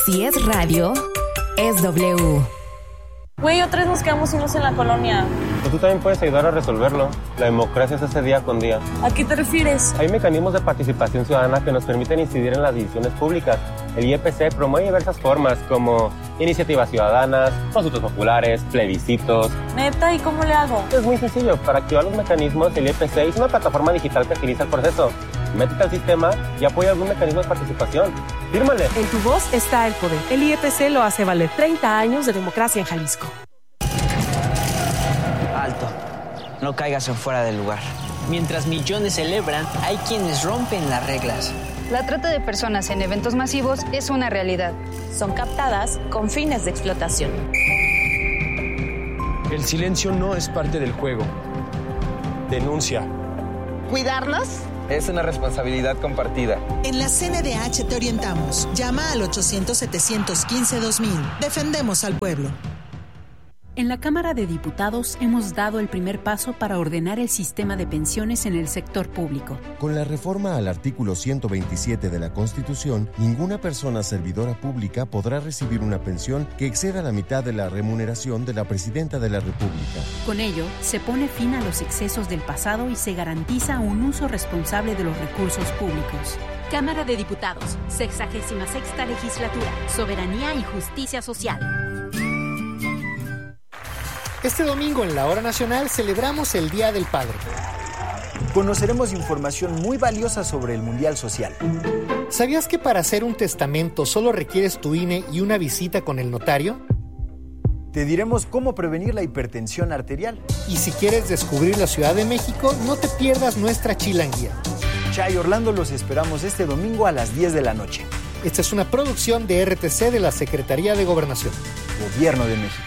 Si es radio, es W. Güey, otra vez nos quedamos sin luz en la colonia. Pues tú también puedes ayudar a resolverlo. La democracia se hace día con día. ¿A qué te refieres? Hay mecanismos de participación ciudadana que nos permiten incidir en las decisiones públicas. El IEPC promueve diversas formas como iniciativas ciudadanas, consultas populares, plebiscitos. ¿Neta? ¿Y cómo le hago? Es muy sencillo. Para activar los mecanismos, el IEPC es una plataforma digital que agiliza el proceso. Métete al sistema y apoya algún mecanismo de participación. ¡Fírmale! En tu voz está el poder. El IEPC lo hace valer. 30 años de democracia en Jalisco. Alto. No caigas en fuera del lugar. Mientras millones celebran, hay quienes rompen las reglas. La trata de personas en eventos masivos es una realidad. Son captadas con fines de explotación. El silencio no es parte del juego. Denuncia. ¿Cuidarnos? Es una responsabilidad compartida. En la CNDH te orientamos. Llama al 800-715-2000. Defendemos al pueblo. En la Cámara de Diputados hemos dado el primer paso para ordenar el sistema de pensiones en el sector público. Con la reforma al artículo 127 de la Constitución, ninguna persona servidora pública podrá recibir una pensión que exceda la mitad de la remuneración de la Presidenta de la República. Con ello, se pone fin a los excesos del pasado y se garantiza un uso responsable de los recursos públicos. Cámara de Diputados, 66ª Legislatura, Soberanía y Justicia Social. Este domingo en la Hora Nacional celebramos el Día del Padre. Conoceremos información muy valiosa sobre el Mundial Social. ¿Sabías que para hacer un testamento solo requieres tu INE y una visita con el notario? Te diremos cómo prevenir la hipertensión arterial. Y si quieres descubrir la Ciudad de México, no te pierdas nuestra chilanguía. Chay Orlando, los esperamos este domingo a las 10 de la noche. Esta es una producción de RTC de la Secretaría de Gobernación. Gobierno de México.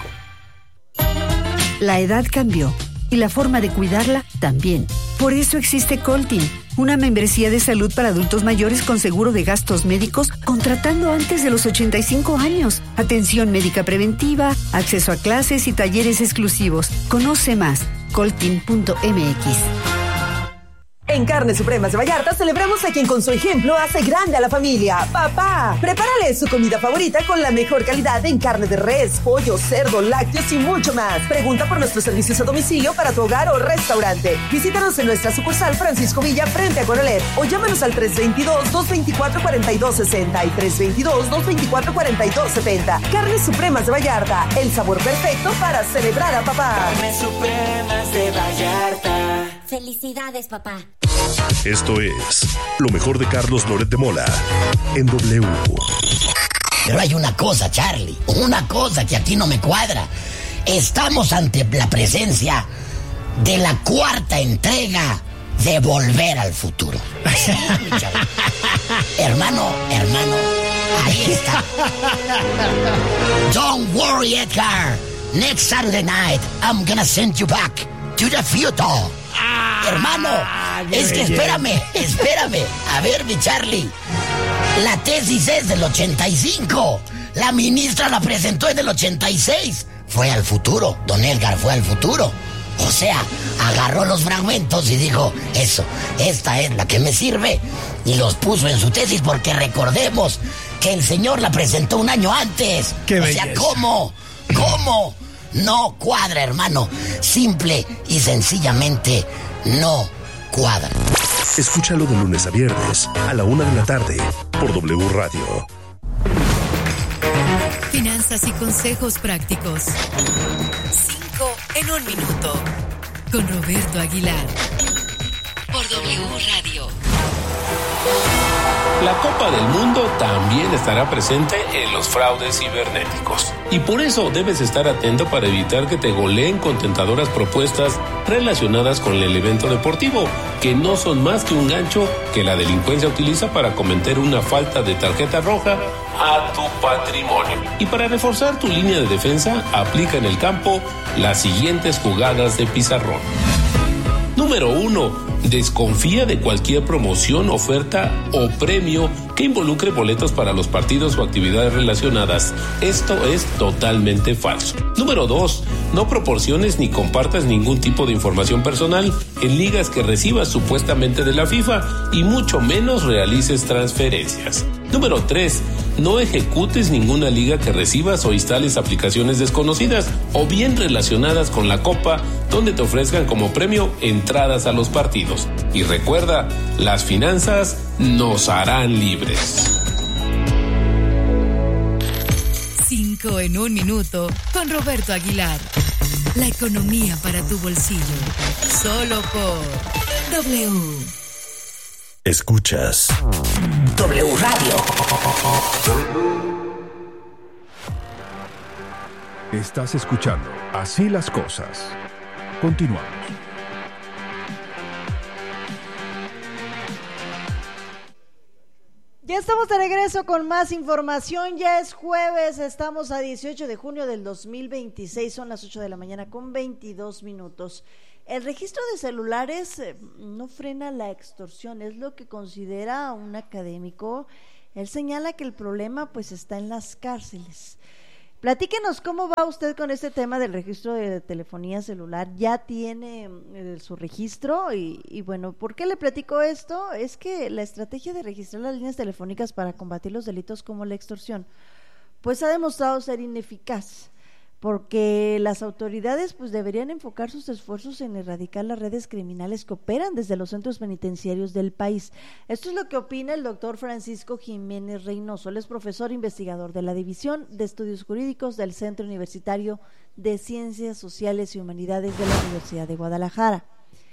La edad cambió y la forma de cuidarla también. Por eso existe Coltin, una membresía de salud para adultos mayores con seguro de gastos médicos contratando antes de los 85 años. Atención médica preventiva, acceso a clases y talleres exclusivos. Conoce más, coltin.mx. En Carnes Supremas de Vallarta celebramos a quien con su ejemplo hace grande a la familia. Papá, prepárale su comida favorita con la mejor calidad en carne de res, pollo, cerdo, lácteos y mucho más. Pregunta por nuestros servicios a domicilio para tu hogar o restaurante. Visítanos en nuestra sucursal Francisco Villa frente a Coralet o llámanos al 322-224-4260 y 322-224-4270. Carnes Supremas de Vallarta, el sabor perfecto para celebrar a papá. Carnes Supremas de Vallarta. Felicidades, papá. Esto es lo mejor de Carlos Loret de Mola en W. Pero hay una cosa, Charlie, una cosa que aquí no me cuadra. Estamos ante la presencia de la 4ª entrega de Volver al Futuro. Sí, hermano, ahí está. Don't worry, Edgar. Next Saturday night, I'm gonna send you back to the future. Hermano, es que espérame. A ver, mi Charlie. La tesis es del 85. La ministra la presentó en el 86. Fue al futuro. Don Edgar fue al futuro. O sea, agarró los fragmentos y dijo, esta es la que me sirve. Y los puso en su tesis porque recordemos que el señor la presentó un año antes. ¡Qué belleza! O sea, ¿cómo? No cuadra, hermano. Simple y sencillamente no cuadra. Escúchalo de lunes a viernes a la 1 de la tarde por W Radio. Finanzas y consejos prácticos. 5 en 1 minuto. Con Roberto Aguilar. Por W Radio. La Copa del Mundo también estará presente en los fraudes cibernéticos. Y por eso debes estar atento para evitar que te goleen con tentadoras propuestas relacionadas con el evento deportivo, que no son más que un gancho que la delincuencia utiliza para cometer una falta de tarjeta roja a tu patrimonio. Y para reforzar tu línea de defensa, aplica en el campo las siguientes jugadas de pizarrón. Número 1. Desconfía de cualquier promoción, oferta o premio que involucre boletos para los partidos o actividades relacionadas. Esto es totalmente falso. Número 2. No proporciones ni compartas ningún tipo de información personal en ligas que recibas supuestamente de la FIFA y mucho menos realices transferencias. Número 3. No ejecutes ninguna liga que recibas o instales aplicaciones desconocidas o bien relacionadas con la Copa, donde te ofrezcan como premio entradas a los partidos. Y recuerda, las finanzas nos harán libres. 5 en un minuto con Roberto Aguilar. La economía para tu bolsillo. Solo por W. Escuchas W Radio. Estás escuchando Así las Cosas. Continuamos. Ya estamos de regreso con más información. Ya es jueves, estamos a 18 de junio del 2026, son las 8 de la mañana con 22 minutos. El registro de celulares no frena la extorsión, es lo que considera un académico. Él señala que el problema pues está en las cárceles. Platíquenos cómo va usted con este tema del registro de telefonía celular. ¿Ya tiene su registro? Y bueno, ¿por qué le platico esto? Es que la estrategia de registrar las líneas telefónicas para combatir los delitos como la extorsión, pues ha demostrado ser ineficaz, porque las autoridades pues deberían enfocar sus esfuerzos en erradicar las redes criminales que operan desde los centros penitenciarios del país. Esto es lo que opina el doctor Francisco Jiménez Reynoso. Él es profesor investigador de la División de Estudios Jurídicos del Centro Universitario de Ciencias Sociales y Humanidades de la Universidad de Guadalajara.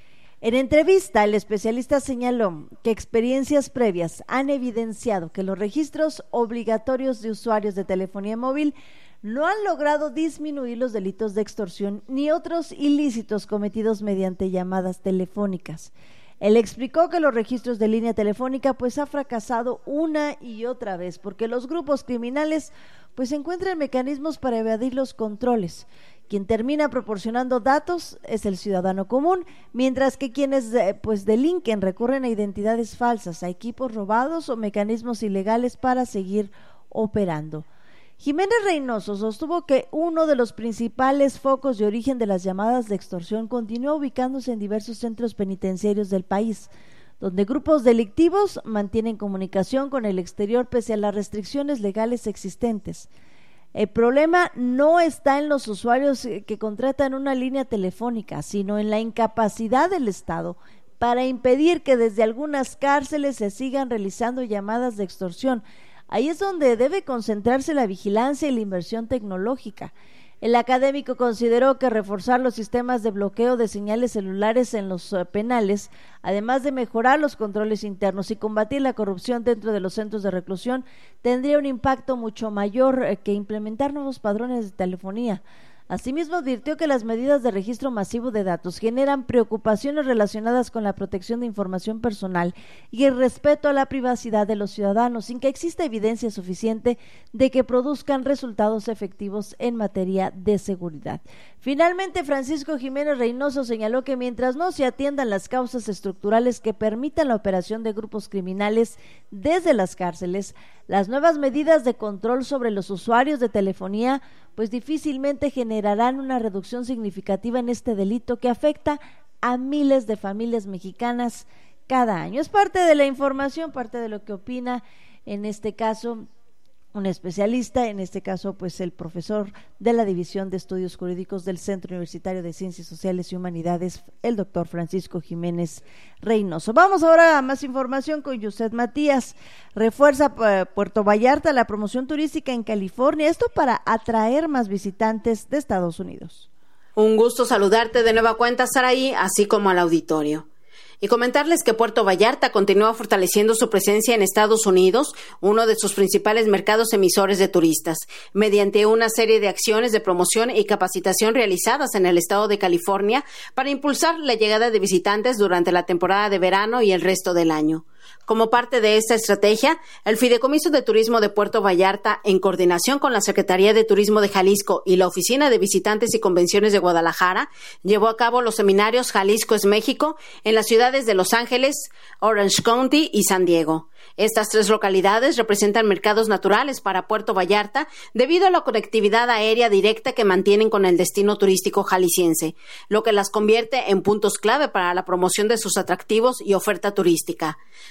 En entrevista, el especialista señaló que experiencias previas han evidenciado que los registros obligatorios de usuarios de telefonía móvil no han logrado disminuir los delitos de extorsión ni otros ilícitos cometidos mediante llamadas telefónicas. Él explicó que los registros de línea telefónica pues ha fracasado una y otra vez porque los grupos criminales pues encuentran mecanismos para evadir los controles. Quien termina proporcionando datos es el ciudadano común, mientras que quienes pues delinquen recurren a identidades falsas, a equipos robados o mecanismos ilegales para seguir operando. Jiménez Reynoso sostuvo que uno de los principales focos de origen de las llamadas de extorsión continúa ubicándose en diversos centros penitenciarios del país, donde grupos delictivos mantienen comunicación con el exterior pese a las restricciones legales existentes. El problema no está en los usuarios que contratan una línea telefónica, sino en la incapacidad del Estado para impedir que desde algunas cárceles se sigan realizando llamadas de extorsión. Ahí es donde debe concentrarse la vigilancia y la inversión tecnológica. El académico consideró que reforzar los sistemas de bloqueo de señales celulares en los penales, además de mejorar los controles internos y combatir la corrupción dentro de los centros de reclusión, tendría un impacto mucho mayor que implementar nuevos padrones de telefonía. Asimismo, advirtió que las medidas de registro masivo de datos generan preocupaciones relacionadas con la protección de información personal y el respeto a la privacidad de los ciudadanos, sin que exista evidencia suficiente de que produzcan resultados efectivos en materia de seguridad. Finalmente, Francisco Jiménez Reynoso señaló que mientras no se atiendan las causas estructurales que permitan la operación de grupos criminales desde las cárceles, las nuevas medidas de control sobre los usuarios de telefonía pues difícilmente generarán una reducción significativa en este delito que afecta a miles de familias mexicanas cada año. Es parte de la información, parte de lo que opina en este caso un especialista, en este caso pues el profesor de la División de Estudios Jurídicos del Centro Universitario de Ciencias Sociales y Humanidades, el doctor Francisco Jiménez Reynoso. Vamos ahora a más información con Yuset Matías. Refuerza Puerto Vallarta la promoción turística en California, esto para atraer más visitantes de Estados Unidos. Un gusto saludarte de nueva cuenta, Saraí, así como al auditorio. Y comentarles que Puerto Vallarta continúa fortaleciendo su presencia en Estados Unidos, uno de sus principales mercados emisores de turistas, mediante una serie de acciones de promoción y capacitación realizadas en el estado de California para impulsar la llegada de visitantes durante la temporada de verano y el resto del año. Como parte de esta estrategia, el Fideicomiso de Turismo de Puerto Vallarta, en coordinación con la Secretaría de Turismo de Jalisco y la Oficina de Visitantes y Convenciones de Guadalajara, llevó a cabo los seminarios Jalisco es México en las ciudades de Los Ángeles, Orange County y San Diego. Estas tres localidades representan mercados naturales para Puerto Vallarta debido a la conectividad aérea directa que mantienen con el destino turístico jalisciense, lo que las convierte en puntos clave para la promoción de sus atractivos y oferta turística.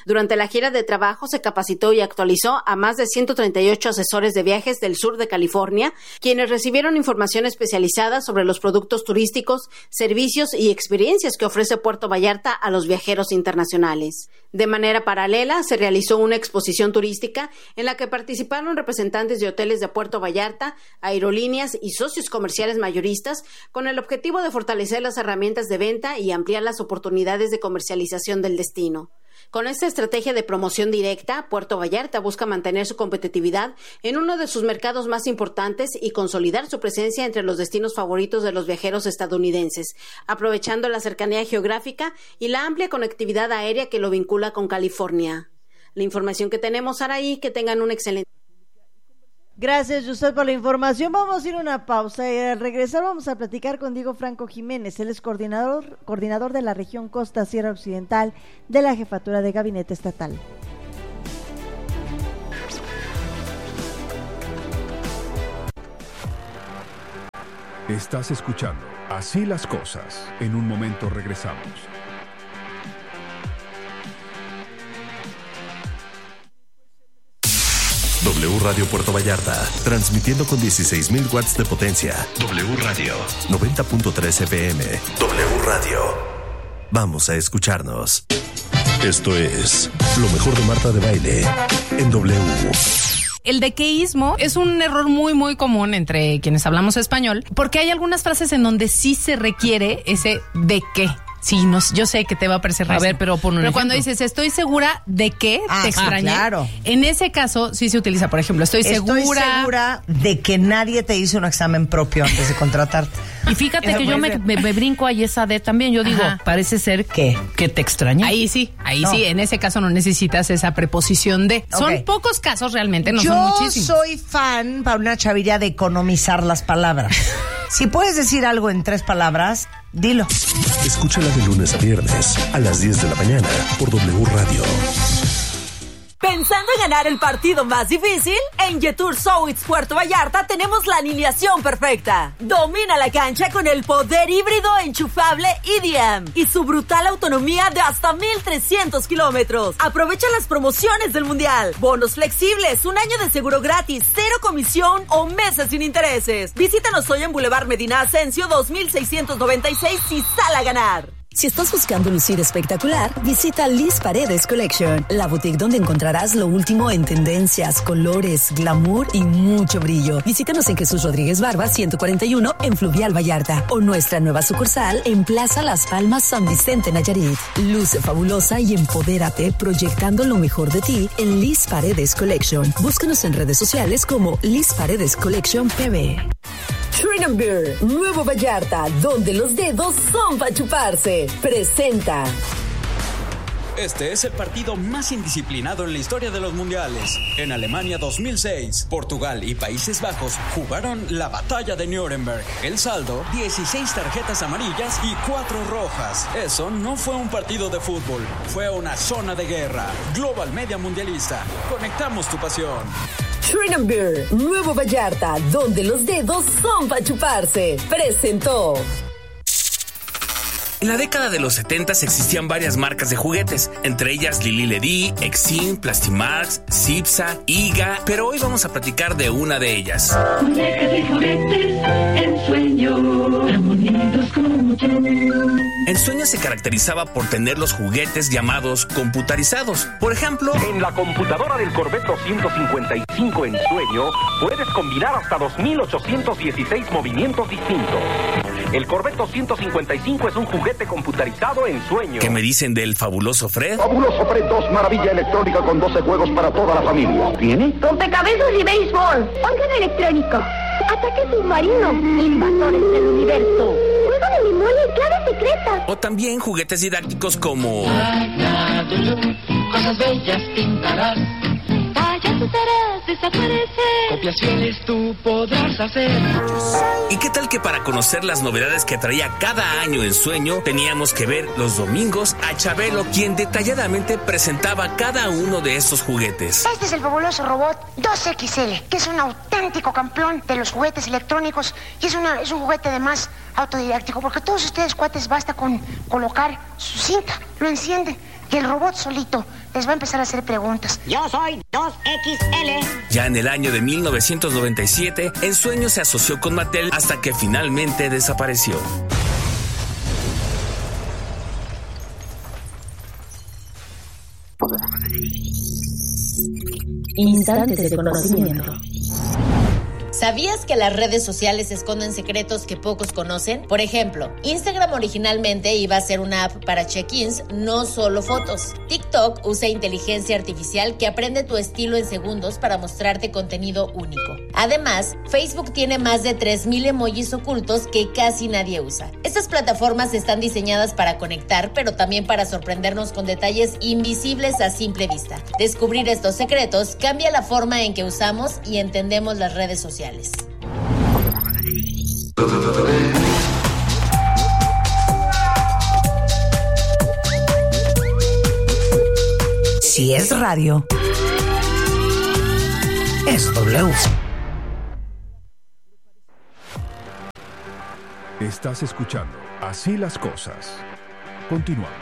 Durante la gira de trabajo se capacitó y actualizó a más de 138 asesores de viajes del sur de California, quienes recibieron información especializada sobre los productos turísticos, servicios y experiencias que ofrece Puerto Vallarta a los viajeros internacionales. De manera paralela, se realizó una exposición turística en la que participaron representantes de hoteles de Puerto Vallarta, aerolíneas y socios comerciales mayoristas, con el objetivo de fortalecer las herramientas de venta y ampliar las oportunidades de comercialización del destino. Con esta estrategia de promoción directa, Puerto Vallarta busca mantener su competitividad en uno de sus mercados más importantes y consolidar su presencia entre los destinos favoritos de los viajeros estadounidenses, aprovechando la cercanía geográfica y la amplia conectividad aérea que lo vincula con California. La información que tenemos, Saraí, que tengan un excelente... Gracias, José, por la información. Vamos a ir a una pausa y al regresar vamos a platicar con Diego Franco Jiménez. Él es coordinador de la región Costa Sierra Occidental de la Jefatura de Gabinete Estatal. Estás escuchando Así las Cosas. En un momento regresamos. W Radio Puerto Vallarta, transmitiendo con 16,000 watts de potencia. W Radio 90.3 FM. W Radio. Vamos a escucharnos. Esto es lo mejor de Marta de Baile en W. El dequeísmo es un error muy, muy común entre quienes hablamos español, porque hay algunas frases en donde sí se requiere ese de qué. Sí, no, yo sé que te va a parecer raro. A ver, pero pon un ejemplo. Cuando dices, estoy segura de que te extrañé. Claro. En ese caso, sí se utiliza, por ejemplo, estoy segura de que nadie te hizo un examen propio antes de contratarte. Y fíjate que yo me brinco ahí esa de también. Yo digo, parece ser que te extrañé. Ahí sí, en ese caso no necesitas esa preposición de. Okay. Son pocos casos realmente, no son muchísimos. Yo soy fan, para una chavilla, de economizar las palabras. Si puedes decir algo en 3 palabras, dilo. Escúchala de lunes a viernes a las 10 de la mañana por W Radio. ¿Pensando en ganar el partido más difícil? En Jetour Southwest Puerto Vallarta tenemos la alineación perfecta. Domina la cancha con el poder híbrido enchufable IDM y su brutal autonomía de hasta 1,300 kilómetros. Aprovecha las promociones del Mundial. Bonos flexibles, 1 año de seguro gratis, 0 comisión o meses sin intereses. Visítanos hoy en Boulevard Medina Ascencio 2696 y sal a ganar. Si estás buscando lucir espectacular, visita Liz Paredes Collection, la boutique donde encontrarás lo último en tendencias, colores, glamour y mucho brillo. Visítanos en Jesús Rodríguez Barba 141 en Fluvial Vallarta o nuestra nueva sucursal en Plaza Las Palmas San Vicente Nayarit. Luce fabulosa y empodérate proyectando lo mejor de ti en Liz Paredes Collection. Búscanos en redes sociales como Liz Paredes Collection PB. Shrine & Beer, Nuevo Vallarta, donde los dedos son para chuparse. Presenta. Este es el partido más indisciplinado en la historia de los mundiales. En Alemania 2006, Portugal y Países Bajos jugaron la batalla de Nuremberg. El saldo, 16 tarjetas amarillas y 4 rojas. Eso no fue un partido de fútbol, fue una zona de guerra. Global Media Mundialista. Conectamos tu pasión. Shrine & Beer, Nuevo Vallarta, donde los dedos son para chuparse. Presentó. En la década de los 70 existían varias marcas de juguetes, entre ellas Lili Ledy, Exim, Plastimax, Cipsa, Iga, pero hoy vamos a platicar de una de ellas. Muñecas y juguetes, Ensueño, tan bonitos como yo. Ensueño se caracterizaba por tener los juguetes llamados computarizados. Por ejemplo, en la computadora del Corvette 255 Ensueño puedes combinar hasta 2,816 movimientos distintos. El Corvette 255 es un juguete computarizado Ensueño. ¿Qué me dicen del fabuloso Fred? Fabuloso Fred 2, maravilla electrónica con 12 juegos para toda la familia. ¿Tiene? Rompecabezas y béisbol. Órgano electrónico. Ataque submarino. Invasores del universo. Juego de memoria y claves secretas. O también juguetes didácticos como... Cosas bellas pintarás. Payasos harás desaparecer. Copias fieles tú podrás hacer. ¿Y qué tal que para conocer las novedades que traía cada año Ensueño teníamos que ver los domingos a Chabelo, quien detalladamente presentaba cada uno de estos juguetes? Este es el fabuloso robot 2XL, que es un auténtico campeón de los juguetes electrónicos y es un juguete además autodidáctico, porque todos ustedes, cuates, basta con colocar su cinta, lo encienden, y el robot solito les va a empezar a hacer preguntas. Yo soy 2XL. Ya en el año de 1997, Ensueño se asoció con Mattel hasta que finalmente desapareció. Instantes de conocimiento. ¿Sabías que las redes sociales esconden secretos que pocos conocen? Por ejemplo, Instagram originalmente iba a ser una app para check-ins, no solo fotos. TikTok usa inteligencia artificial que aprende tu estilo en segundos para mostrarte contenido único. Además, Facebook tiene más de 3,000 emojis ocultos que casi nadie usa. Estas plataformas están diseñadas para conectar, pero también para sorprendernos con detalles invisibles a simple vista. Descubrir estos secretos cambia la forma en que usamos y entendemos las redes sociales. Si es radio, es W. Estás escuchando Así las Cosas. Continuamos.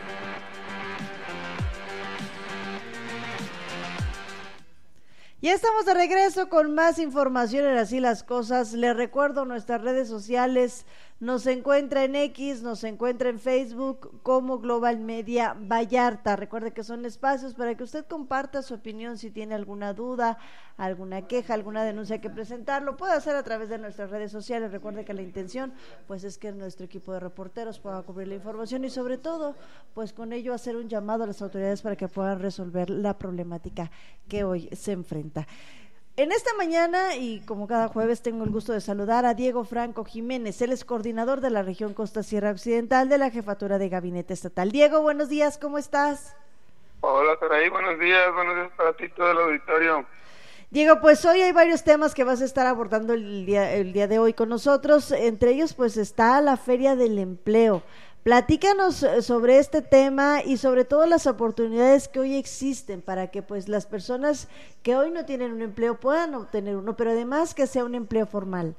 Ya estamos de regreso con más información en Así las Cosas. Les recuerdo nuestras redes sociales. Nos encuentra en X, nos encuentra en Facebook como Global Media Vallarta. Recuerde que son espacios para que usted comparta su opinión. Si tiene alguna duda, alguna queja, alguna denuncia que presentar, lo puede hacer a través de nuestras redes sociales. Recuerde que la intención pues es que nuestro equipo de reporteros pueda cubrir la información y sobre todo pues con ello hacer un llamado a las autoridades para que puedan resolver la problemática que hoy se enfrenta. En esta mañana, y como cada jueves, tengo el gusto de saludar a Diego Franco Jiménez. Él es coordinador de la región Costa Sierra Occidental de la Jefatura de Gabinete Estatal. Diego, buenos días, ¿cómo estás? Hola, Saraí, buenos días para ti, todo el auditorio. Diego, pues hoy hay varios temas que vas a estar abordando el día de hoy con nosotros. Entre ellos, pues está la Feria del Empleo. Platícanos sobre este tema y sobre todo las oportunidades que hoy existen para que pues las personas que hoy no tienen un empleo puedan obtener uno, pero además que sea un empleo formal.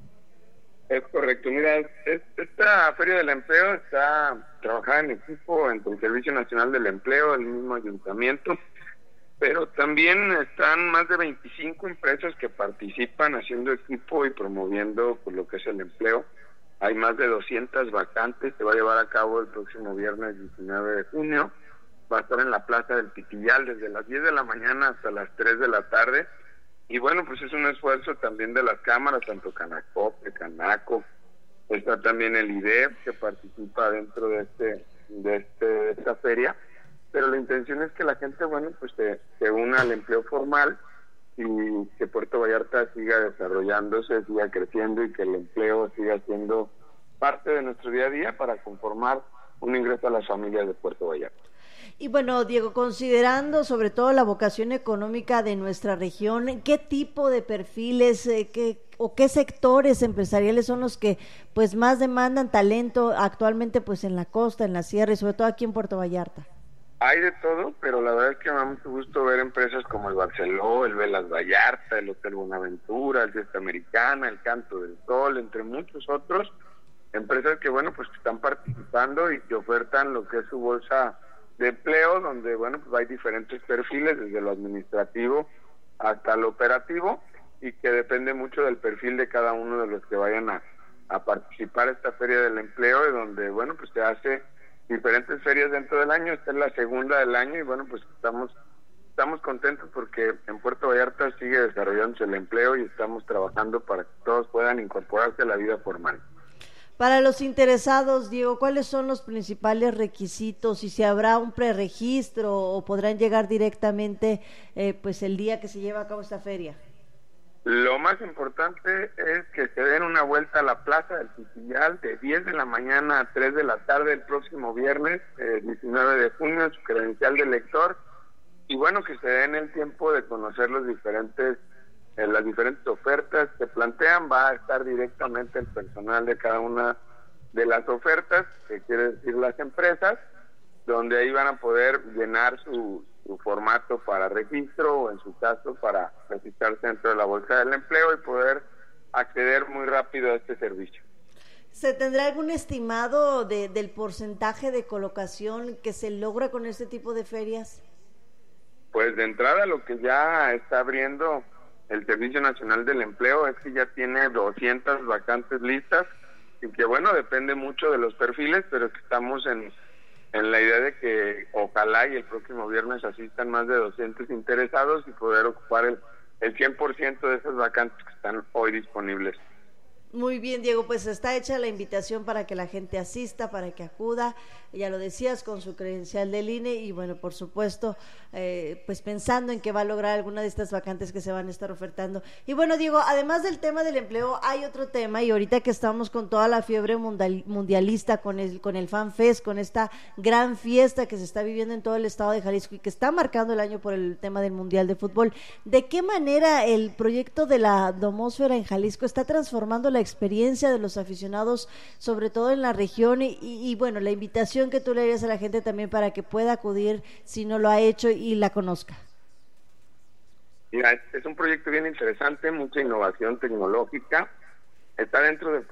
Es correcto, mira, esta Feria del Empleo está trabajada en equipo entre el Servicio Nacional del Empleo, el mismo ayuntamiento, pero también están más de 25 empresas que participan haciendo equipo y promoviendo pues, lo que es el empleo. Hay más de 200 vacantes, se va a llevar a cabo el próximo viernes 19 de junio, va a estar en la Plaza del Pitillal desde las 10 de la mañana hasta las 3 de la tarde, y bueno, pues es un esfuerzo también de las cámaras, tanto Canacope, Canaco, está también el IDEP que participa dentro de esta feria, pero la intención es que la gente, bueno, pues se una al empleo formal, y que Puerto Vallarta siga desarrollándose, siga creciendo y que el empleo siga siendo parte de nuestro día a día para conformar un ingreso a las familias de Puerto Vallarta. Y bueno, Diego, considerando sobre todo la vocación económica de nuestra región, ¿qué tipo de perfiles, qué sectores empresariales son los que pues más demandan talento actualmente pues en la costa, en la sierra y sobre todo aquí en Puerto Vallarta? Hay de todo, pero la verdad es que me da mucho gusto ver empresas como el Barceló, el Velas Vallarta, el Hotel Buenaventura, el Fiesta Americana, el Canto del Sol, entre muchos otros, empresas que, bueno, pues están participando y que ofertan lo que es su bolsa de empleo, donde, bueno, pues hay diferentes perfiles, desde lo administrativo hasta lo operativo, y que depende mucho del perfil de cada uno de los que vayan a participar en esta Feria del Empleo, y donde, bueno, pues se hace diferentes ferias dentro del año. Esta es la segunda del año y bueno, pues estamos contentos porque en Puerto Vallarta sigue desarrollándose el empleo y estamos trabajando para que todos puedan incorporarse a la vida formal. Para los interesados, Diego, ¿cuáles son los principales requisitos y si habrá un preregistro o podrán llegar directamente pues el día que se lleva a cabo esta feria? Lo más importante es que se den una vuelta a la Plaza del Pitillal de 10 de la mañana a 3 de la tarde el próximo viernes, 19 de junio, su credencial de lector, y bueno, que se den el tiempo de conocer las diferentes ofertas que plantean. Va a estar directamente el personal de cada una de las ofertas, que quiere decir las empresas, donde ahí van a poder llenar su formato para registro o en su caso para registrarse dentro de la bolsa del empleo y poder acceder muy rápido a este servicio. ¿Se tendrá algún estimado del porcentaje de colocación que se logra con este tipo de ferias? Pues de entrada lo que ya está abriendo el Servicio Nacional del Empleo es que ya tiene 200 vacantes listas y que bueno, depende mucho de los perfiles, pero estamos en la idea de que ojalá y el próximo viernes asistan más de 200 interesados y poder ocupar el 100% de esas vacantes que están hoy disponibles. Muy bien, Diego, pues está hecha la invitación para que la gente asista, para que acuda, ya lo decías, con su credencial del INE y bueno, por supuesto, pues pensando en que va a lograr alguna de estas vacantes que se van a estar ofertando. Y bueno, Diego, además del tema del empleo, hay otro tema y ahorita que estamos con toda la fiebre mundialista, con el Fan Fest, con esta gran fiesta que se está viviendo en todo el estado de Jalisco y que está marcando el año por el tema del Mundial de Fútbol, ¿de qué manera el proyecto de la Domósfera en Jalisco está transformando la experiencia de los aficionados, sobre todo en la región y bueno, la invitación que tú le harías a la gente también para que pueda acudir si no lo ha hecho y la conozca? Mira, es un proyecto bien interesante, mucha innovación tecnológica, está dentro del